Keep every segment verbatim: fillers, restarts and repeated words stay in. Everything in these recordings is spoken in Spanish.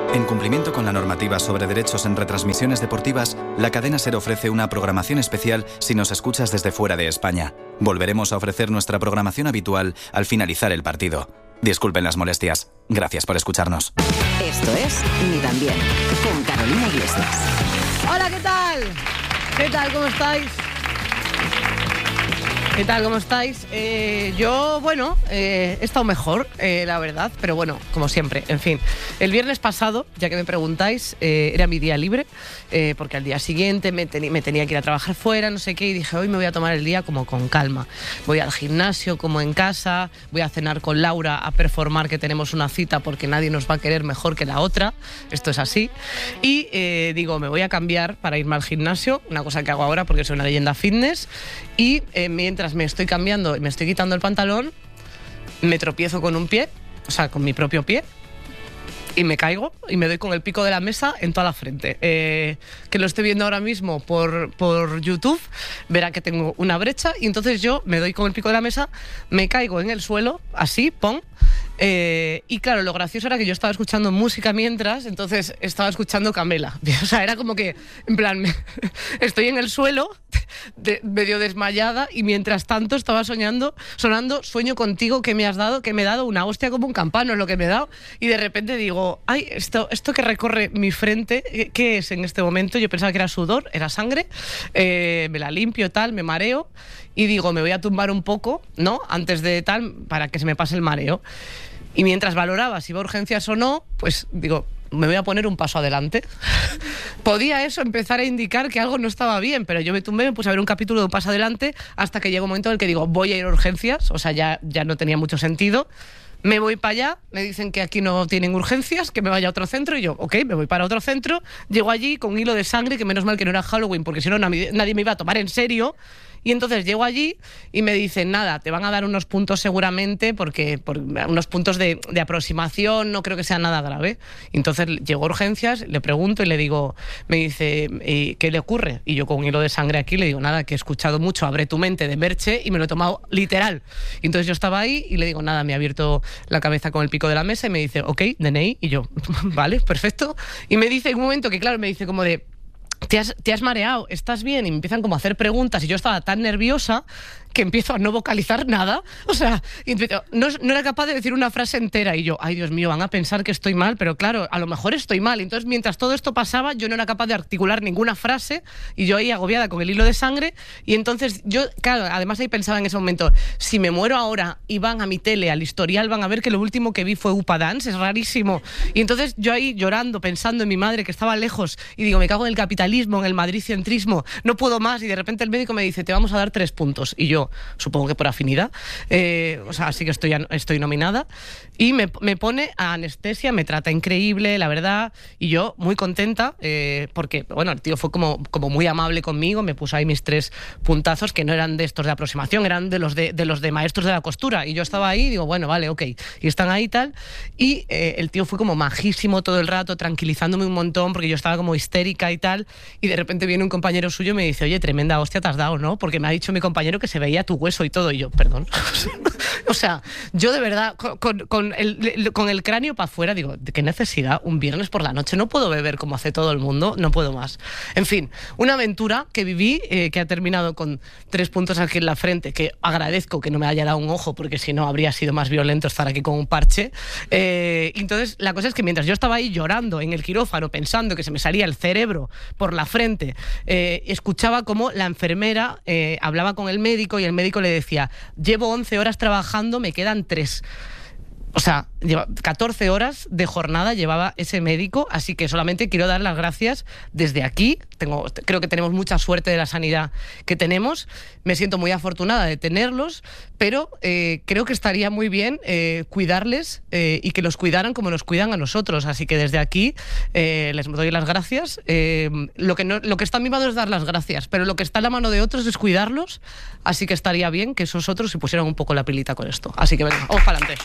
En cumplimiento con la normativa sobre derechos en retransmisiones deportivas, la cadena SER ofrece una programación especial si nos escuchas desde fuera de España. Volveremos a ofrecer nuestra programación habitual al finalizar el partido. Disculpen las molestias. Gracias por escucharnos. Esto es Ni tan bien, con Carolina Iglesias. Hola, ¿qué tal? ¿Qué tal? ¿Cómo estáis? ¿Qué tal? ¿Cómo estáis? Eh, yo, bueno, eh, he estado mejor, eh, la verdad, pero bueno, como siempre, en fin. El viernes pasado, ya que me preguntáis, eh, era mi día libre, eh, porque al día siguiente me, teni- me tenía que ir a trabajar fuera, no sé qué, y dije, hoy me voy a tomar el día como con calma. Voy al gimnasio como en casa, voy a cenar con Laura a performar que tenemos una cita porque nadie nos va a querer mejor que la otra, esto es así. Y eh, digo, me voy a cambiar para irme al gimnasio, una cosa que hago ahora porque soy una leyenda fitness, y eh, mientras me estoy cambiando y me estoy quitando el pantalón, me tropiezo con un pie, o sea, con mi propio pie, y me caigo y me doy con el pico de la mesa en toda la frente. Eh, que lo estoy viendo ahora mismo por, por YouTube, verá que tengo una brecha, y entonces yo me doy con el pico de la mesa, me caigo en el suelo, así, pum. Eh, y claro, lo gracioso era que yo estaba escuchando música mientras, entonces estaba escuchando Camela. O sea, era como que, en plan, me, estoy en el suelo, de, medio desmayada, y mientras tanto estaba soñando, sonando Sueño contigo, que me has dado, que me he dado una hostia como un campano, es lo que me he dado. Y de repente digo, ay, esto, esto que recorre mi frente, ¿qué es en este momento? Yo pensaba que era sudor, era sangre, eh, me la limpio, tal, me mareo, y digo, me voy a tumbar un poco, ¿no? Antes de tal, para que se me pase el mareo. Y mientras valoraba si iba a urgencias o no, pues digo, me voy a poner un paso adelante. Podía eso empezar a indicar que algo no estaba bien, pero yo me tumbé, me puse a ver un capítulo de un paso adelante hasta que llegó un momento en el que digo, voy a ir a urgencias, o sea, ya, ya no tenía mucho sentido. Me voy para allá, me dicen que aquí no tienen urgencias, que me vaya a otro centro, y yo, ok, me voy para otro centro. Llego allí con un hilo de sangre, que menos mal que no era Halloween, porque si no nadie, nadie me iba a tomar en serio. Y entonces llego allí y me dicen, nada, te van a dar unos puntos seguramente, porque por unos puntos de, de aproximación, no creo que sea nada grave. Y entonces llego a urgencias, le pregunto y le digo, me dice, ¿qué le ocurre? Y yo con un hilo de sangre aquí le digo, nada, que he escuchado mucho Abre tu mente de Merche y me lo he tomado literal. Y entonces yo estaba ahí y le digo, nada, me ha abierto la cabeza con el pico de la mesa y me dice, ok, D N I. Y yo, vale, perfecto. Y me dice en un momento que, claro, me dice como de, ¿Te has, te has mareado? ¿Estás bien? Y me empiezan como a hacer preguntas y yo estaba tan nerviosa que empiezo a no vocalizar nada. O sea, no, no era capaz de decir una frase entera y yo, ay Dios mío, van a pensar que estoy mal, pero claro, a lo mejor estoy mal. Entonces, mientras todo esto pasaba, yo no era capaz de articular ninguna frase y yo ahí agobiada con el hilo de sangre. Y entonces yo, claro, además ahí pensaba en ese momento, si me muero ahora y van a mi tele, al historial, van a ver que lo último que vi fue Upa Dance, es rarísimo. Y entonces yo ahí llorando, pensando en mi madre que estaba lejos y digo, me cago en el capitalismo, en el madridcentrismo, no puedo más. Y de repente el médico me dice, te vamos a dar tres puntos. Y yo, supongo que por afinidad, eh, o sea, así que estoy, estoy nominada, y me, me pone a anestesia, me trata increíble, la verdad, y yo muy contenta, eh, porque, bueno, el tío fue como, como muy amable conmigo, me puso ahí mis tres puntazos, que no eran de estos de aproximación, eran de los de, de los de maestros de la costura, y yo estaba ahí y digo, bueno, vale, ok, y están ahí y tal, y eh, el tío fue como majísimo todo el rato, tranquilizándome un montón, porque yo estaba como histérica y tal, y de repente viene un compañero suyo y me dice, oye, tremenda hostia te has dado, ¿no? Porque me ha dicho mi compañero que se veía tu hueso y todo, y yo, perdón. O sea, yo de verdad, con, con, el, con el cráneo para afuera, digo, ¿qué necesidad? Un viernes por la noche no puedo beber como hace todo el mundo, no puedo más. En fin, una aventura que viví, eh, que ha terminado con tres puntos aquí en la frente, que agradezco que no me haya dado un ojo, porque si no habría sido más violento estar aquí con un parche. Eh, entonces, la cosa es que mientras yo estaba ahí llorando en el quirófano, pensando que se me salía el cerebro por la frente, eh, escuchaba cómo la enfermera eh, hablaba con el médico y el médico le decía, llevo once horas trabajando, me quedan tres. O sea, lleva catorce horas de jornada llevaba ese médico, así que solamente quiero dar las gracias desde aquí. Tengo, creo que tenemos mucha suerte de la sanidad que tenemos. Me siento muy afortunada de tenerlos, pero eh, creo que estaría muy bien eh, cuidarles eh, y que los cuidaran como nos cuidan a nosotros. Así que desde aquí eh, les doy las gracias. Eh, lo, que no, lo que está en mi mano es dar las gracias, pero lo que está en la mano de otros es cuidarlos. Así que estaría bien que esos otros se pusieran un poco la pilita con esto. Así que venga, vamos para adelante.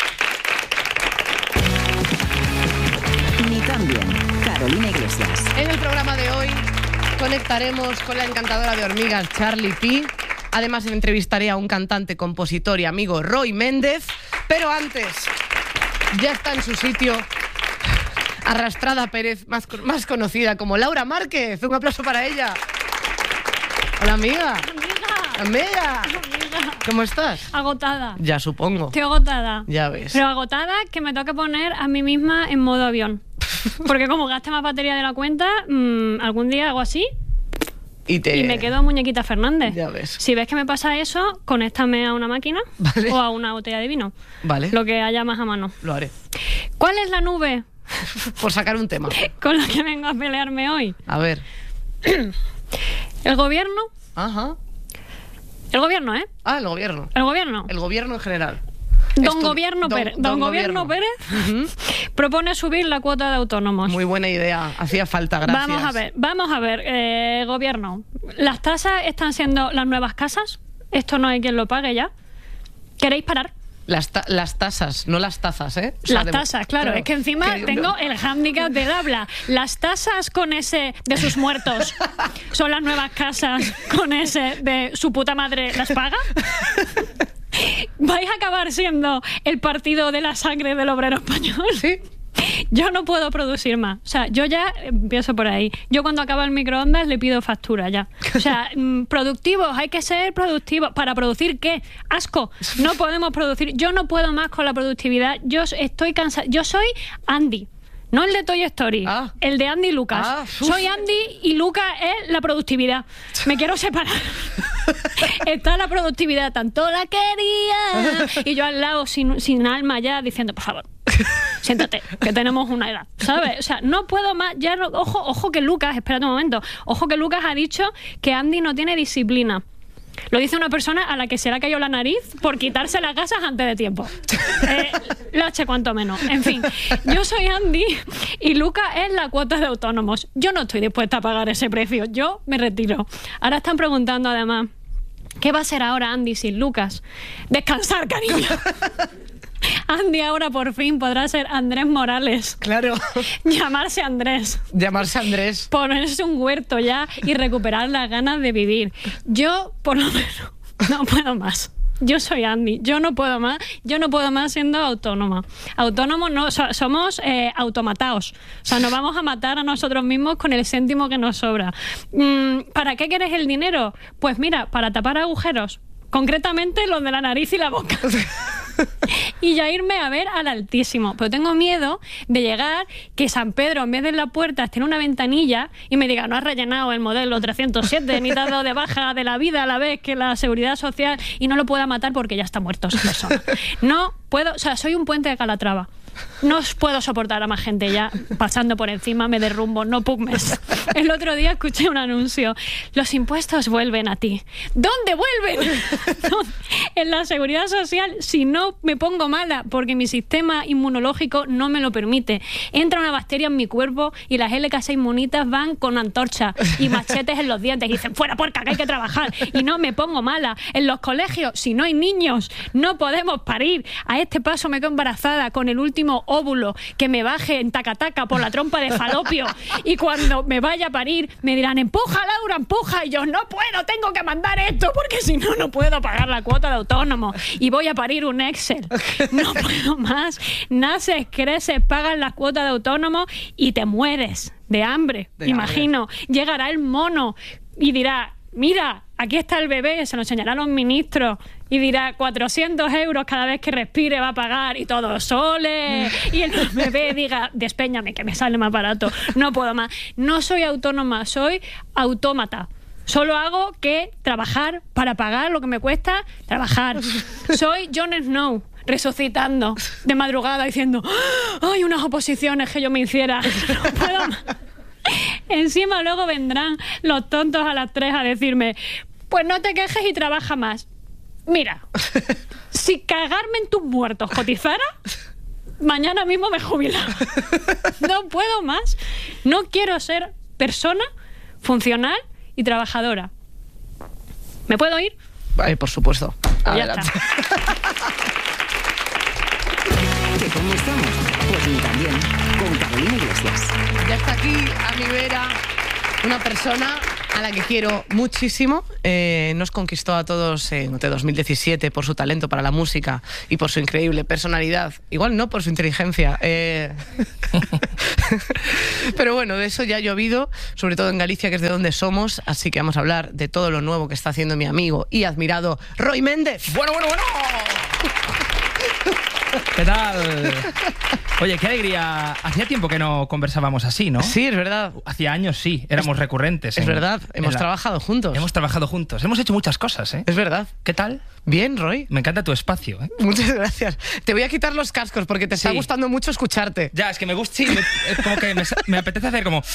Ni tan bien, Carolina Iglesias. En el programa de hoy conectaremos con la encantadora de hormigas Charlie P. Además entrevistaré a un cantante, compositor y amigo, Roy Méndez. Pero antes, ya está en su sitio Arrastrada Pérez, más, más conocida como Laura Márquez. Un aplauso para ella. Hola, amiga. Amiga. Amiga. Amiga. ¿Cómo estás? Agotada. Ya supongo. Estoy agotada. Ya ves. Pero agotada que me toca poner a mí misma en modo avión. Porque como gaste más batería de la cuenta, mmm, algún día hago así y, te... y me quedo muñequita Fernández. Ya ves. Si ves que me pasa eso, conéctame a una máquina, ¿vale?, o a una botella de vino. Vale. Lo que haya más a mano. Lo haré. ¿Cuál es la nube? Por sacar un tema. Con la que vengo a pelearme hoy. A ver. El gobierno. Ajá. El gobierno, ¿eh? Ah, el gobierno. El gobierno. El gobierno en general. Don Esto, Gobierno don, Pérez, don, don gobierno. gobierno Pérez uh-huh. propone subir la cuota de autónomos. Muy buena idea, hacía falta, gracias. Vamos a ver, vamos a ver, eh, gobierno. ¿Las tasas están siendo las nuevas casas? Esto no hay quien lo pague ya. ¿Queréis parar? Las, ta las tasas, no las tazas, ¿eh? O sea, las de... tasas, claro, claro. Es que encima que... tengo el hándicap del habla. Las tasas con ese de sus muertos son las nuevas casas con ese de su puta madre las paga. ¿Vais a acabar siendo el partido de la sangre del obrero español? Sí. Yo no puedo producir más. O sea, yo ya empiezo por ahí. Yo cuando acaba el microondas le pido factura ya. O sea, productivos, hay que ser productivos. ¿Para producir qué? Asco. No podemos producir. Yo no puedo más con la productividad. Yo estoy cansada. Yo soy Andy. No el de Toy Story, ah. el de Andy y Lucas. Ah, Soy Andy y Lucas es la productividad. Me quiero separar. Está la productividad, tanto la quería. Y yo al lado, sin, sin alma ya, diciendo, por favor, siéntate, que tenemos una edad, ¿sabes? O sea, no puedo más. Ya no, ojo, ojo que Lucas, espérate un momento. Ojo que Lucas ha dicho que Andy no tiene disciplina. Lo dice una persona a la que se le ha caído la nariz por quitarse las gasas antes de tiempo. Eh, Loche cuanto menos. En fin, yo soy Andy y Lucas es la cuota de autónomos. Yo no estoy dispuesta a pagar ese precio. Yo me retiro. Ahora están preguntando además, ¿qué va a ser ahora Andy sin Lucas? Descansar, cariño. Andy ahora por fin podrá ser Andrés Morales. Claro. Llamarse Andrés. Llamarse Andrés. Ponerse un huerto ya y recuperar las ganas de vivir. Yo, por lo menos, no puedo más. Yo soy Andy, yo no puedo más, yo no puedo más siendo autónoma. Autónomos no, so, somos eh, automataos. O sea, nos vamos a matar a nosotros mismos con el céntimo que nos sobra. Mm, ¿Para qué quieres el dinero? Pues mira, para tapar agujeros. Concretamente los de la nariz y la boca. Y ya irme a ver al Altísimo. Pero tengo miedo de llegar, que San Pedro en vez de en la puerta esté en una ventanilla y me diga, no has rellenado el modelo trescientos siete ni te has dado de baja de la vida a la vez que la Seguridad Social, y no lo pueda matar porque ya está muerto esa persona. No puedo, o sea, soy un puente de Calatrava. No os puedo soportar a más gente ya pasando por encima, me derrumbo, no pugmes. El otro día escuché un anuncio, los impuestos vuelven a ti. ¿Dónde vuelven? En la Seguridad Social, si no me pongo mala porque mi sistema inmunológico no me lo permite. Entra una bacteria en mi cuerpo y las L K seis monitas van con antorchas y machetes en los dientes y dicen, fuera puerca, que hay que trabajar. Y no me pongo mala. En los colegios, si no hay niños, no podemos parir. A este paso me quedo embarazada con el último óvulo que me baje en tacataca por la trompa de falopio, y cuando me vaya a parir me dirán, empuja Laura, empuja, y yo no puedo, tengo que mandar esto porque si no, no puedo pagar la cuota de autónomo y voy a parir un Excel. No puedo más. Naces, creces, pagas la cuota de autónomo y te mueres de hambre. De Imagino, hambre. Llegará el mono y dirá, mira, aquí está el bebé, se lo enseñarán los ministros y dirá, cuatrocientos euros cada vez que respire va a pagar, y todo sole. Y el bebé diga, despéñame que me sale más barato, no puedo más. No soy autónoma, soy autómata. Solo hago que trabajar para pagar lo que me cuesta trabajar. Soy Jon Snow resucitando de madrugada diciendo, hay unas oposiciones que yo me hiciera. No puedo más. Encima luego vendrán los tontos a las tres a decirme, pues no te quejes y trabaja más. Mira, si cagarme en tus muertos cotizara, mañana mismo me jubilaba. No puedo más. No quiero ser persona funcional y trabajadora. ¿Me puedo ir? Vale, por supuesto. Pues ya está. ¿Que cómo estamos? Pues ni tan bien. Con Carolina Iglesias. Ya está aquí a mi vera una persona a la que quiero muchísimo. Eh, nos conquistó a todos en O T dos mil diecisiete por su talento para la música y por su increíble personalidad. Igual no por su inteligencia. Eh... Pero bueno, de eso ya ha llovido, sobre todo en Galicia, que es de donde somos, así que vamos a hablar de todo lo nuevo que está haciendo mi amigo y admirado Roy Méndez. Bueno, bueno, bueno. ¿Qué tal? Oye, qué alegría. Hacía tiempo que no conversábamos así, ¿no? Sí, es verdad. Hacía años sí, éramos es, recurrentes. Es en, verdad, hemos la... trabajado juntos. Hemos trabajado juntos, hemos hecho muchas cosas, ¿eh? Es verdad. ¿Qué tal? Bien, Roy. Me encanta tu espacio, ¿eh? Muchas gracias. Te voy a quitar los cascos porque te está sí. gustando mucho escucharte. Ya, es que me gusta, sí, me, es como que me, me apetece hacer como...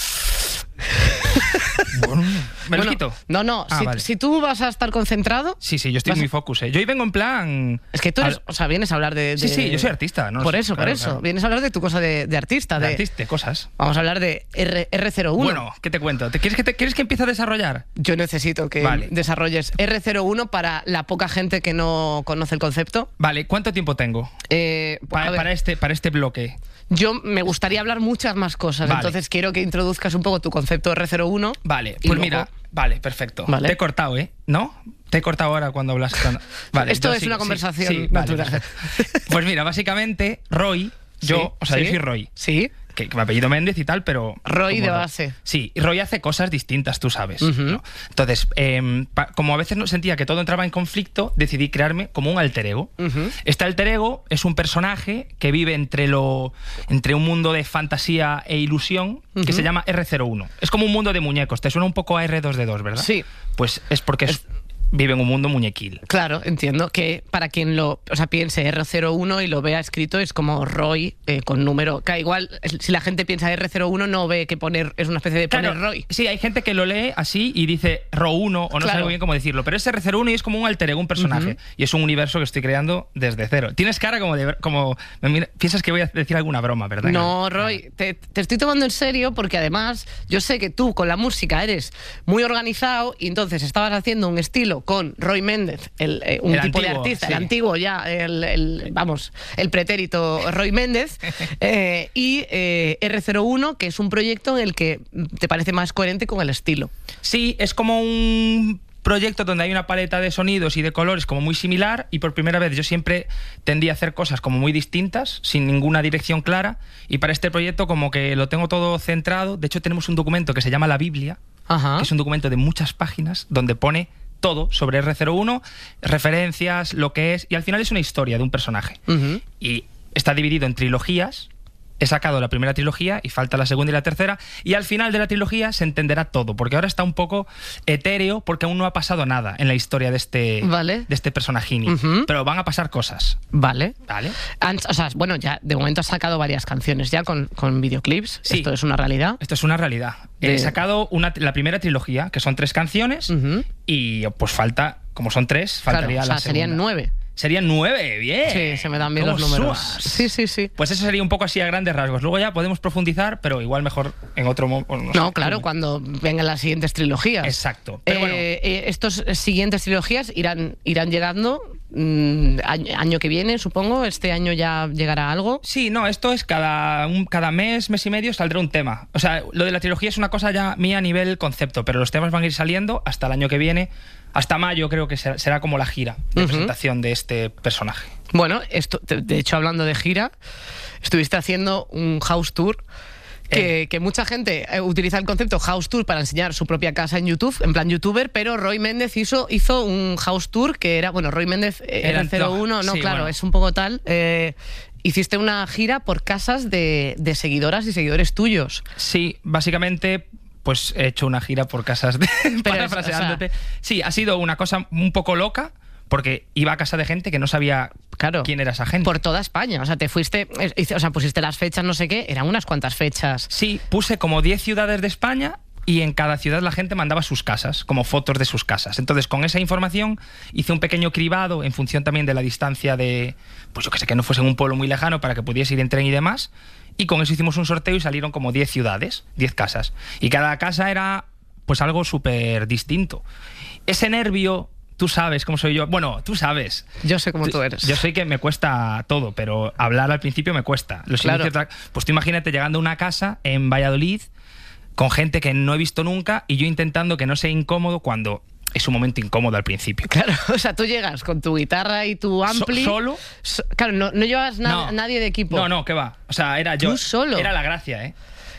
Bueno, ¿me bueno, lo quito? No, no, ah, si, vale. si tú vas a estar concentrado... Sí, sí, yo estoy muy a... focus, ¿eh? Yo hoy vengo en plan... Es que tú eres, al... o sea, vienes a hablar de... de... Sí, sí, yo soy artista, ¿no? Por eso, claro, por eso. Claro. Vienes a hablar de tu cosa de, de artista. De, de artista, cosas. Vamos a hablar de R, R cero uno. Bueno, ¿qué te cuento? ¿Te quieres, que te, ¿Quieres que empiece a desarrollar? Yo necesito que vale. desarrolles R cero uno para la poca gente que no conoce el concepto. Vale, ¿cuánto tiempo tengo? Eh, para, para, este, para este bloque. Yo me gustaría hablar muchas más cosas, vale. entonces quiero que introduzcas un poco tu concepto R cero uno. Vale, pues luego... mira, vale, perfecto. Vale. Te he cortado, ¿eh? ¿No? Te he cortado ahora cuando hablas. Cuando... Vale, Esto es sigo, una conversación sí, sí, natural. Vale, pues mira, básicamente, Roy, yo, sí, o sea, sí, yo soy Roy. Sí. Que, que me apellido Méndez y tal, pero... Roy de base. Sí, y Roy hace cosas distintas, tú sabes. Uh-huh. ¿no? Entonces, eh, pa, como a veces no sentía que todo entraba en conflicto, decidí crearme como un alter ego. Uh-huh. Este alter ego es un personaje que vive entre, lo, entre un mundo de fantasía e ilusión uh-huh. que se llama R cero uno. Es como un mundo de muñecos. Te suena un poco a R dos D dos, ¿verdad? Sí. Pues es porque es... es vive en un mundo muñequil. Claro, entiendo que para quien lo, o sea, piense R cero uno y lo vea escrito es como Roy eh, con número, que igual si la gente piensa R cero uno no ve que poner es una especie de poner claro, Roy. Sí, hay gente que lo lee así y dice Ro uno o no claro. sabe muy bien cómo decirlo, pero es R cero uno y es como un alter ego, un personaje, uh-huh. y es un universo que estoy creando desde cero. Tienes cara como de como mira, piensas que voy a decir alguna broma, ¿verdad? No, Roy, te, te estoy tomando en serio porque además yo sé que tú con la música eres muy organizado y entonces estabas haciendo un estilo con Roy Méndez, el, eh, un el tipo antiguo, de artista, sí. el antiguo ya, el, el, vamos, el pretérito Roy Méndez, eh, y eh, R cero uno, que es un proyecto en el que te parece más coherente con el estilo. Sí, es como un proyecto donde hay una paleta de sonidos y de colores como muy similar y por primera vez yo siempre tendí a hacer cosas como muy distintas, sin ninguna dirección clara, y para este proyecto como que lo tengo todo centrado. De hecho tenemos un documento que se llama La Biblia, Ajá. que es un documento de muchas páginas donde pone todo sobre R cero uno, referencias, lo que es, y al final es una historia de un personaje. Uh-huh. Y está dividido en trilogías. He sacado la primera trilogía y falta la segunda y la tercera, y al final de la trilogía se entenderá todo, porque ahora está un poco etéreo porque aún no ha pasado nada en la historia de este, vale. de este personajini, uh-huh. pero van a pasar cosas. Vale. Vale. O sea, bueno, ya de momento has sacado varias canciones ya con, con videoclips. Sí. Esto es una realidad. Esto es una realidad. De... He sacado una, la primera trilogía, que son tres canciones, uh-huh. y pues falta, como son tres, faltaría claro, o sea, la segunda. Serían nueve. Serían nueve, bien. Sí, se me dan bien los números. Suas? Sí, sí, sí. Pues eso sería un poco así a grandes rasgos. Luego ya podemos profundizar, pero igual mejor en otro momento. No, no sé, claro, ¿no? cuando vengan las siguientes trilogías. Exacto. Pero eh, bueno. eh, estos siguientes trilogías irán, irán llegando mmm, año, año que viene, supongo. Este año ya llegará algo. Sí, no, esto es cada, un, cada mes, mes y medio saldrá un tema. O sea, lo de la trilogía es una cosa ya mía a nivel concepto, pero los temas van a ir saliendo hasta el año que viene. Hasta mayo creo que será, será como la gira de uh-huh. presentación de este personaje. Bueno, esto, de hecho, hablando de gira, estuviste haciendo un house tour que, eh. que mucha gente utiliza el concepto house tour para enseñar su propia casa en YouTube, en plan youtuber, pero Roy Méndez hizo, hizo un house tour que era, bueno, Roy Méndez era el cero uno, no, sí, claro, bueno. es un poco tal... Eh, hiciste una gira por casas de, de seguidoras y seguidores tuyos. Sí, básicamente... Pues he hecho una gira por casas de... parafraseándote. O sea, sí, ha sido una cosa un poco loca, porque iba a casa de gente que no sabía claro, quién era esa gente. Por toda España. O sea, te fuiste... O sea, pusiste las fechas, no sé qué, eran unas cuantas fechas. Sí, puse como diez ciudades de España y en cada ciudad la gente mandaba sus casas, como fotos de sus casas. Entonces, con esa información hice un pequeño cribado en función también de la distancia de... Pues yo que sé, que no fuese en un pueblo muy lejano para que pudiese ir en tren y demás. Y con eso hicimos un sorteo y salieron como diez ciudades, diez casas. Y cada casa era pues algo súper distinto. Ese nervio, tú sabes cómo soy yo. Bueno, tú sabes. Yo sé cómo tú eres. Yo sé que me cuesta todo, pero hablar al principio me cuesta. Los claro. inicios, pues tú imagínate llegando a una casa en Valladolid con gente que no he visto nunca y yo intentando que no sea incómodo cuando... Es un momento incómodo al principio. Claro, o sea, tú llegas con tu guitarra y tu ampli... So, ¿Solo? So, claro, no, no llevas na no. nadie de equipo. No, no, ¿qué va? O sea, era yo. ¿Tú solo? Era la gracia, ¿eh?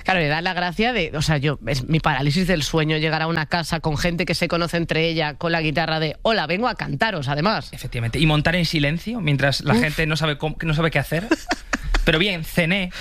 Claro, le da la gracia de, o sea, yo, es mi parálisis del sueño llegar a una casa con gente que se conoce entre ella, con la guitarra de, hola, vengo a cantaros, además. Efectivamente. Y montar en silencio mientras la Uf. gente no sabe, cómo, no sabe qué hacer. Pero bien, cené.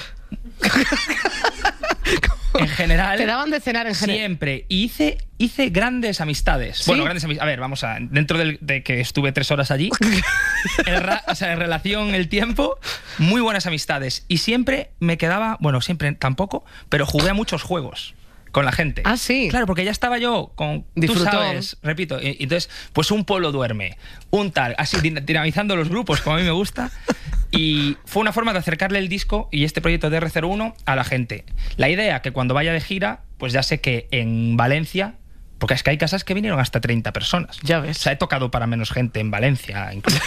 En general. Te daban de cenar en general. Siempre. Y hice, hice grandes amistades. ¿Sí? Bueno, grandes amistades. A ver, vamos a. Dentro del, de que estuve tres horas allí, en, ra, o sea, en relación el tiempo, muy buenas amistades. Y siempre me quedaba. Bueno, siempre tampoco, pero jugué a muchos juegos con la gente. Ah, sí. Claro, porque ya estaba yo con. Disfrutón. Tú sabes, repito. Y, entonces, pues un pueblo duerme, un tal, así dinamizando los grupos, como a mí me gusta. Y fue una forma de acercarle el disco y este proyecto de erre cero uno a la gente. La idea que cuando vaya de gira, pues ya sé que en Valencia, porque es que hay casas que vinieron hasta treinta personas. Ya ves. O sea, he tocado para menos gente en Valencia, incluso.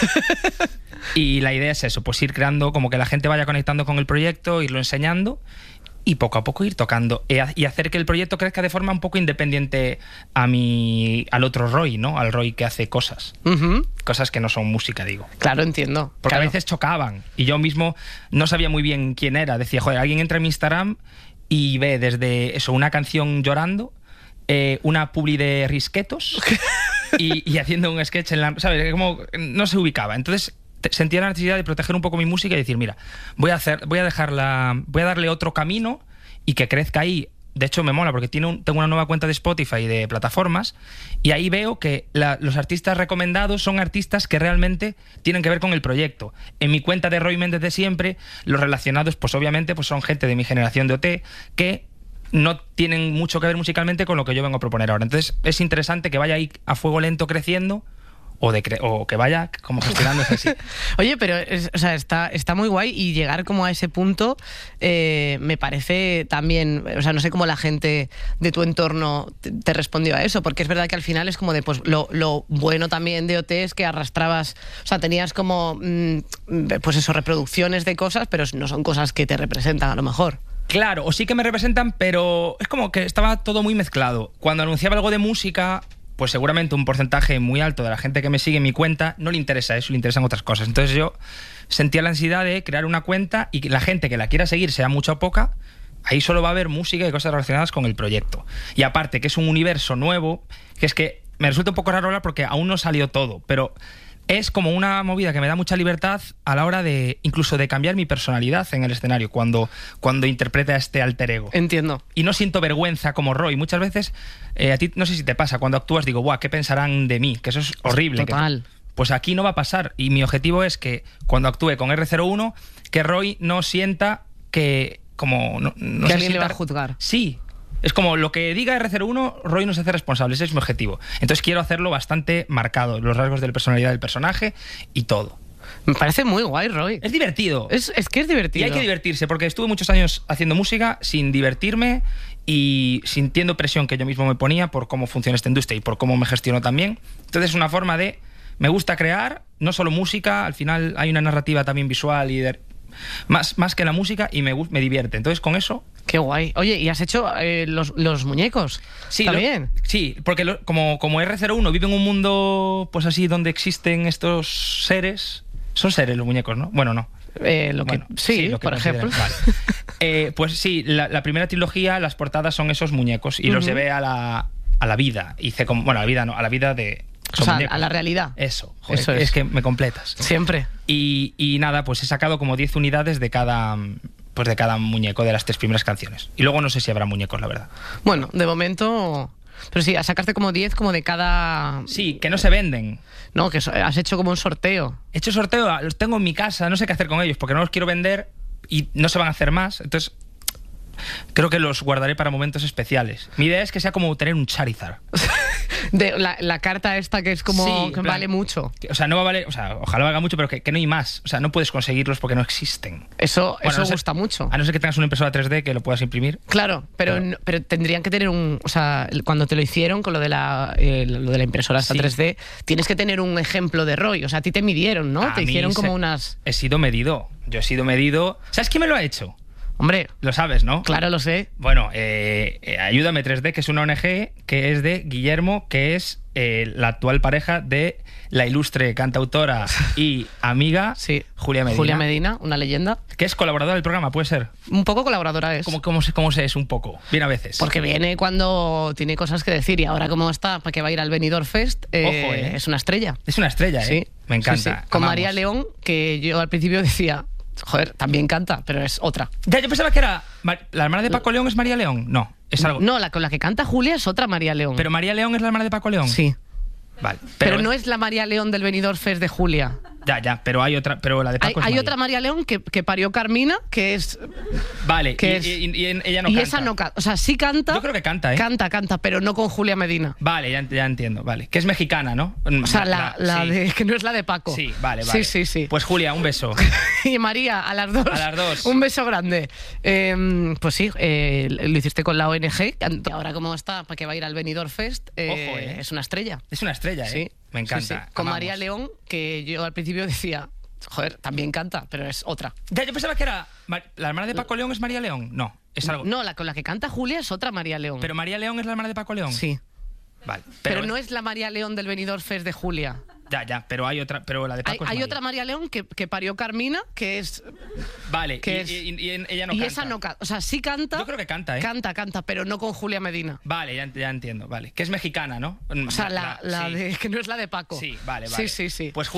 Y la idea es eso, pues ir creando, como que la gente vaya conectando con el proyecto, irlo enseñando y poco a poco ir tocando y hacer que el proyecto crezca de forma un poco independiente a mi, al otro Roy, ¿no? Al Roy que hace cosas. Uh-huh. Cosas que no son música, digo. Claro, entiendo. Porque claro. a veces chocaban y yo mismo no sabía muy bien quién era. Decía, joder, alguien entra en mi Instagram y ve desde eso, una canción llorando, eh, una publi de risquetos y, y haciendo un sketch en la... ¿Sabes? Como no se ubicaba. Entonces sentía la necesidad de proteger un poco mi música y decir, mira, voy a hacer, voy a dejarla, voy a darle otro camino y que crezca ahí. De hecho, me mola porque tiene un, tengo una nueva cuenta de Spotify y de plataformas y ahí veo que la, los artistas recomendados son artistas que realmente tienen que ver con el proyecto. En mi cuenta de Roy Méndez de siempre, los relacionados, pues obviamente, pues son gente de mi generación de O T que no tienen mucho que ver musicalmente con lo que yo vengo a proponer ahora. Entonces, es interesante que vaya ahí a fuego lento creciendo. O, de cre o que vaya como gestionándose así. Oye, pero es, o sea, está, está muy guay y llegar como a ese punto eh, me parece también, o sea, no sé cómo la gente de tu entorno te, te respondió a eso, porque es verdad que al final es como de, pues lo, lo bueno también de O T es que arrastrabas, o sea, tenías como, mmm, pues eso, reproducciones de cosas, pero no son cosas que te representan a lo mejor. Claro, o sí que me representan, pero es como que estaba todo muy mezclado. Cuando anunciaba algo de música, pues seguramente un porcentaje muy alto de la gente que me sigue en mi cuenta no le interesa eso, le interesan otras cosas. Entonces yo sentía la ansiedad de crear una cuenta y que la gente que la quiera seguir, sea mucha o poca, ahí solo va a haber música y cosas relacionadas con el proyecto. Y aparte que es un universo nuevo, que es que me resulta un poco raro hablar porque aún no salió todo, pero es como una movida que me da mucha libertad a la hora de incluso de cambiar mi personalidad en el escenario cuando, cuando interpreta este alter ego. Entiendo. Y no siento vergüenza como Roy. Muchas veces, eh, a ti no sé si te pasa, cuando actúas digo, buah, ¿qué pensarán de mí? Que eso es horrible. Total. Que, pues aquí no va a pasar. Y mi objetivo es que cuando actúe con erre cero uno, que Roy no sienta que... como no, no que se alguien sienta, le va a juzgar. Sí. Es como lo que diga erre cero uno, Roy no se hace responsable, ese es mi objetivo. Entonces quiero hacerlo bastante marcado, los rasgos de la personalidad del personaje y todo. Me parece muy guay, Roy. Es divertido. Es, es que es divertido. Y hay que divertirse, porque estuve muchos años haciendo música sin divertirme y sintiendo presión que yo mismo me ponía por cómo funciona esta industria y por cómo me gestiono también. Entonces es una forma de... Me gusta crear, no solo música, al final hay una narrativa también visual y de, más, más que la música y me, me divierte. Entonces con eso... Qué guay. Oye, ¿y has hecho eh, los, los muñecos? Sí, ¿también? Lo, sí, porque lo, como, como erre cero uno vive en un mundo pues así donde existen estos seres... Son seres los muñecos, ¿no? Bueno, no. Eh, lo que, bueno, sí, sí, lo que por ejemplo. Vale. eh, pues sí, la, la primera trilogía, las portadas son esos muñecos y uh-huh. los llevé a la, a la vida. Hice como, bueno, a la vida no, a la vida de... O sea, muñecos. A la realidad. Eso, joder, Eso es. es que me completas. Siempre. Y, y nada, pues he sacado como diez unidades de cada... pues de cada muñeco de las tres primeras canciones. Y luego no sé si habrá muñecos, la verdad. Bueno, de momento... Pero sí, sacaste como diez como de cada... Sí, que no se venden. No, que has hecho como un sorteo. He hecho sorteo, los tengo en mi casa, no sé qué hacer con ellos porque no los quiero vender y no se van a hacer más. Entonces, creo que los guardaré para momentos especiales. Mi idea es que sea como tener un Charizard. De la, la carta esta que es como sí, que plan, vale mucho. Que, o sea, no va a valer, o sea, ojalá valga mucho, pero que, que no hay más. O sea, no puedes conseguirlos porque no existen. Eso, bueno, eso no sé, gusta mucho. A no ser que tengas una impresora tres D que lo puedas imprimir. Claro, pero, pero, no, pero tendrían que tener un... O sea, cuando te lo hicieron con lo de la, eh, lo de la impresora esta sí. tres D, tienes que tener un ejemplo de Roy. O sea, a ti te midieron, ¿no? A te hicieron como se, unas... He sido medido. Yo he sido medido... ¿Sabes quién me lo ha hecho? Hombre. Lo sabes, ¿no? Claro, lo sé. Bueno, eh, eh, Ayúdame tres D, que es una O N G que es de Guillermo, que es eh, la actual pareja de la ilustre cantautora y amiga sí. Julia Medina. Julia Medina, una leyenda. Que es colaboradora del programa, ¿puede ser? Un poco colaboradora es. ¿Cómo, cómo, se, cómo se es un poco? Bien a veces. Porque viene cuando tiene cosas que decir y ahora como está, para que va a ir al Benidorm Fest, eh, Ojo, ¿eh? es una estrella. Es una estrella, ¿eh? Sí. Me encanta. Sí, sí. Con Amamos. María León, que yo al principio decía, joder, también canta, pero es otra. Ya, yo pensaba que era... ¿La hermana de Paco León es María León? No, es algo... No, la con la que canta Julia es otra María León. ¿Pero María León es la hermana de Paco León? Sí. Vale. Pero, Pero, no es la María León del Benidorm Fest de Julia. Ya, ya, pero hay otra... Pero la de Hay, Paco es hay María. otra María León que, que parió Carmina, que es... Vale, que y, es- y- y- y ella no y canta. esa no canta. O sea, sí canta. Yo creo que canta, ¿eh? Canta, canta, pero no con Julia Medina. Vale, ya, ya entiendo, vale. Que es mexicana, ¿no? O sea, la, la sí. de... que no es la de Paco. Sí, vale, vale. Sí, sí, sí. Pues Julia, un beso. Y María, a las dos. A las dos. Un beso grande. Eh, pues sí, eh, lo hiciste con la O N G. Y ahora como está, para que va a ir al Benidorm Fest, eh, Ojo, ¿eh? es una estrella. Es una estrella, ¿eh? Sí. Me encanta. Sí, sí. Con amamos. María León, que yo al principio decía, joder, también canta, pero es otra. Ya, yo pensaba que era... Ma- ¿La hermana de Paco León es María León? No, es algo... No, la con la que canta Julia es otra María León. ¿Pero María León es la hermana de Paco León? Sí. Vale. Pero, no es la María León del Benidorm Fest de Julia. Ya, ya, pero hay otra... Pero la de Hay, Paco es hay María. otra María León que, que parió Carmina, que es... Vale, que y, es- y- y- y ella no y canta. esa no canta. O sea, sí canta. Yo creo que canta, ¿eh? Canta, canta, pero no con Julia Medina. Vale, ya, ya entiendo, vale. Que es mexicana, ¿no? O sea, la, la sí. de... que no es la de Paco. Sí, vale, vale. Sí, sí, sí. Pues